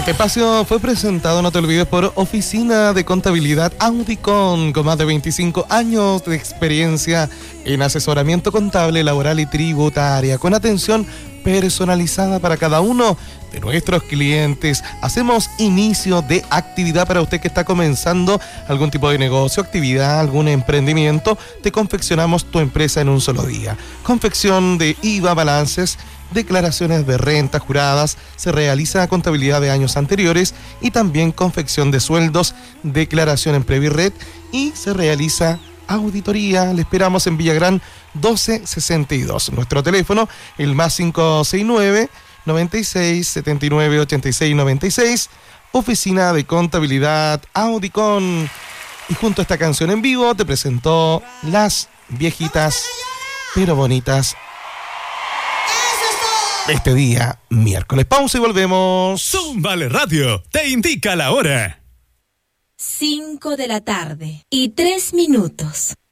Este espacio fue presentado, no te olvides, por Oficina de Contabilidad Audicon, con más de 25 años de experiencia en asesoramiento contable, laboral y tributaria, con atención personalizada para cada uno de nuestros clientes. Hacemos inicio de actividad para usted que está comenzando algún tipo de negocio, actividad, algún emprendimiento. Te confeccionamos tu empresa en un solo día. Confección de IVA, balances, declaraciones de rentas juradas, se realiza contabilidad de años anteriores y también confección de sueldos, declaración en Previred y se realiza auditoría. Le esperamos en Villagrán 1262. Nuestro teléfono, el más 569 96 79 86 96. Oficina de Contabilidad Audicon. Y junto a esta canción en vivo te presentó Las Viejitas pero Bonitas este día miércoles. Pausa y volvemos. Zúmbale Radio te indica la hora. 5 de la tarde y 3 minutos.